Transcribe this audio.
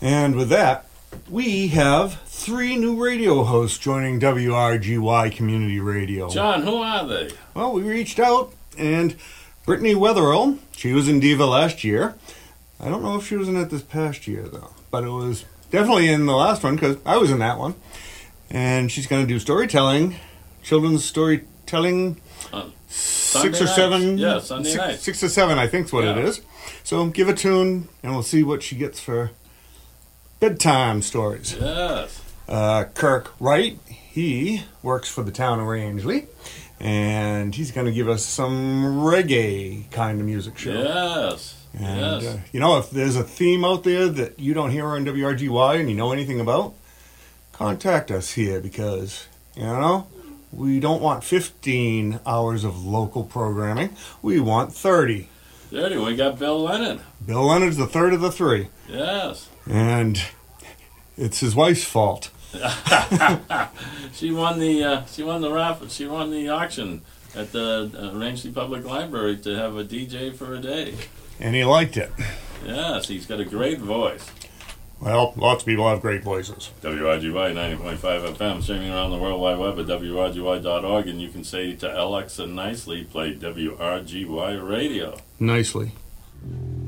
And with that, we have 3 new radio hosts joining WRGY Community Radio. John, who are they? Well, we reached out, and Brittany Wetherill, she was in Diva last year. I don't know if she was in it this past year, though, but it was definitely in the last one, because I was in that one. And she's going to do storytelling, children's storytelling, 6 or 7. Yeah, Sunday night. 6 or 7, I think is what it is. So give a tune, and we'll see what she gets for bedtime stories. Yes. Kirk Wright, he works for the town of Rangeley, and he's going to give us some reggae kind of music show. Yes. And, yes. If there's a theme out there that you don't hear on WRGY and you know anything about, contact us here because, we don't want 15 hours of local programming. We want 30. 30, we got Bill Leonard. Bill Leonard's the third of the 3. Yes. And it's his wife's fault. She won the raffle. She won the auction at the Rangeley Public Library to have a DJ for a day. And he liked it. Yes, he's got a great voice. Well, lots of people have great voices. WRGY 90.5 FM, streaming around the World Wide Web at WRGY.org, and you can say to Alexa nicely, play WRGY Radio. Nicely.